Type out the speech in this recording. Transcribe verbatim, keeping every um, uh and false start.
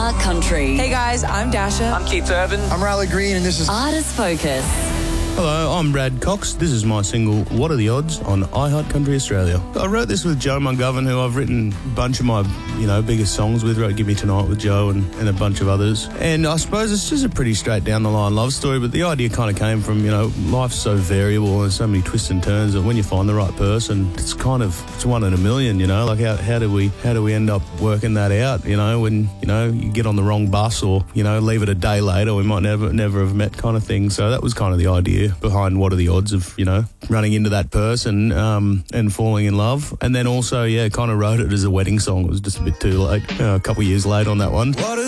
iHeart Country. Hey guys, I'm Dasha. I'm Keith Urban. I'm Riley Green, and this is Artist Focus. Hello, I'm Brad Cox. This is my single, What Are the Odds, on iHeart Country Australia. I wrote this with Joe McGovern, who I've written a bunch of my, you know, biggest songs with. Wrote Give Me Tonight with Joe and, and a bunch of others. And I suppose it's just a pretty straight down the line love story, but the idea kind of came from, you know, life's so variable and so many twists and turns that when you find the right person, it's kind of, it's one in a million, you know, like how, how do we, how do we end up working that out, you know, when, you know, you get on the wrong bus or, you know, leave it a day later, we might never, never have met kind of thing. So that was kind of the idea behind What Are the Odds of, you know, running into that person um, and falling in love. And then also, yeah, kind of wrote it as a wedding song. It was just a bit too late, uh, a couple of years late on that one. What are